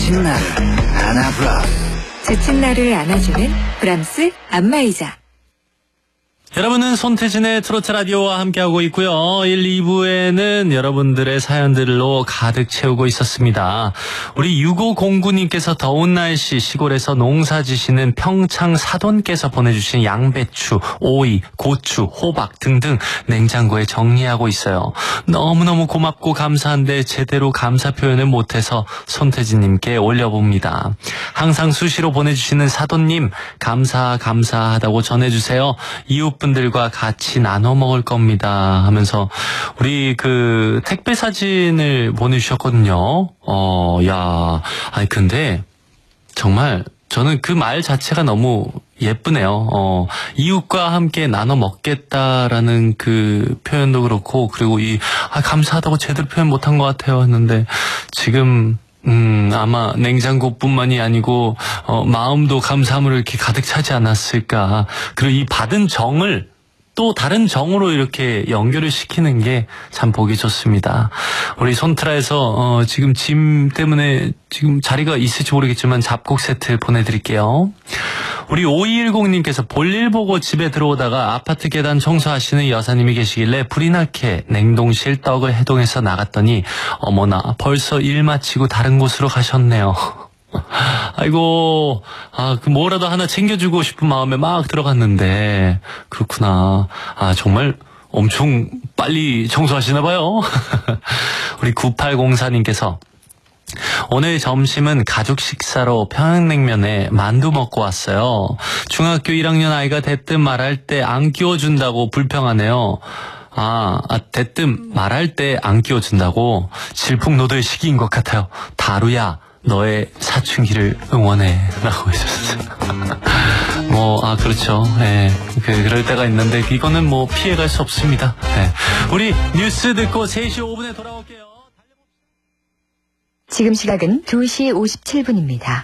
지친 나를 안아플러스. 지친 나를 안아주는 브람스 안마의자. 여러분은 손태진의 트로트 라디오와 함께하고 있고요. 1, 2부에는 여러분들의 사연들로 가득 채우고 있었습니다. 우리 6509님께서 더운 날씨 시골에서 농사 지시는 평창 사돈께서 보내주신 양배추, 오이, 고추, 호박 등등 냉장고에 정리하고 있어요. 너무너무 고맙고 감사한데 제대로 감사 표현을 못해서 손태진님께 올려봅니다. 항상 수시로 보내주시는 사돈님 감사하다고 전해주세요. 이웃분들과 같이 나눠 먹을 겁니다 하면서 우리 그 택배 사진을 보내주셨거든요. 아니 근데 정말 저는 그 말 자체가 너무 예쁘네요. 이웃과 함께 나눠 먹겠다라는 그 표현도 그렇고, 그리고 감사하다고 제대로 표현 못한 것 같아요 했는데, 지금 아마 냉장고뿐만이 아니고 마음도 감사함으로 이렇게 가득 차지 않았을까. 그리고 이 받은 정을 또 다른 정으로 이렇게 연결을 시키는 게 참 보기 좋습니다. 우리 손트라에서 지금 짐 때문에 지금 자리가 있을지 모르겠지만 잡곡 세트 보내드릴게요. 우리 5210님께서 볼일 보고 집에 들어오다가 아파트 계단 청소하시는 여사님이 계시길래 불이 나게 냉동실 떡을 해동해서 나갔더니 어머나 벌써 일 마치고 다른 곳으로 가셨네요. 아이고, 그 뭐라도 하나 챙겨주고 싶은 마음에 막 들어갔는데, 그렇구나. 정말 엄청 빨리 청소하시나 봐요. 우리 9804님께서 오늘 점심은 가족 식사로 평양냉면에 만두 먹고 왔어요. 중학교 1학년 아이가 대뜸 말할 때 안 끼워준다고 불평하네요. 대뜸 말할 때 안 끼워준다고 질풍노도의 시기인 것 같아요. 다루야, 너의 사춘기를 응원해 라고 해주셨어요. 그렇죠. 예. 그럴 때가 있는데 이거는 뭐 피해갈 수 없습니다. 예. 우리 뉴스 듣고 3시 5분에 돌아올게요. 지금 시각은 2시 57분입니다.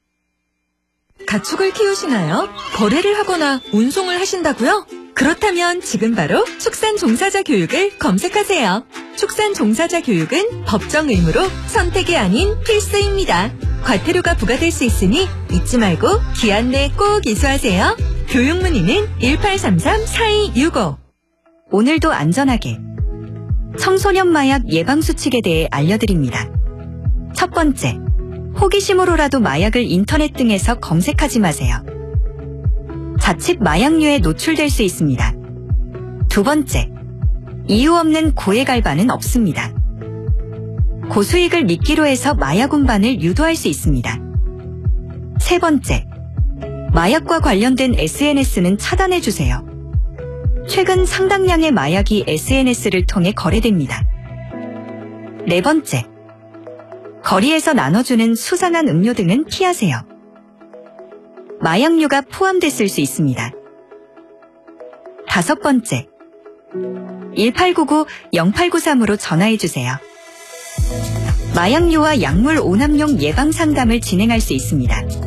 가축을 키우시나요? 거래를 하거나 운송을 하신다고요? 그렇다면 지금 바로 축산 종사자 교육을 검색하세요. 축산 종사자 교육은 법정 의무로 선택이 아닌 필수입니다. 과태료가 부과될 수 있으니 잊지 말고 기한 내에 꼭 이수하세요. 교육 문의는 1833-4265. 오늘도 안전하게 청소년 마약 예방 수칙에 대해 알려드립니다. 첫 번째, 호기심으로라도 마약을 인터넷 등에서 검색하지 마세요. 자칫 마약류에 노출될 수 있습니다. 두 번째, 이유 없는 고액 알바는 없습니다. 고수익을 미끼로 해서 마약 운반을 유도할 수 있습니다. 세 번째, 마약과 관련된 SNS는 차단해주세요. 최근 상당량의 마약이 SNS를 통해 거래됩니다. 네 번째, 거리에서 나눠주는 수상한 음료 등은 피하세요. 마약류가 포함됐을 수 있습니다. 다섯 번째, 1899-0893으로 전화해주세요. 마약류와 약물 오남용 예방 상담을 진행할 수 있습니다.